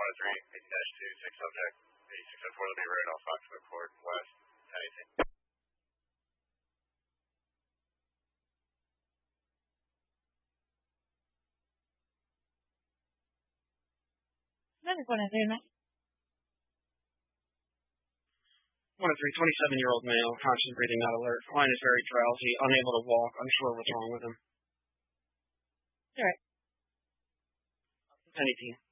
103, 8-2, 6 subject, 8604, let me right off Foxwood Court, west, 1018. Another 103, 27-year-old male, conscious breathing not alert. Client is very drowsy, unable to walk, unsure what's wrong with him. All right. 1018.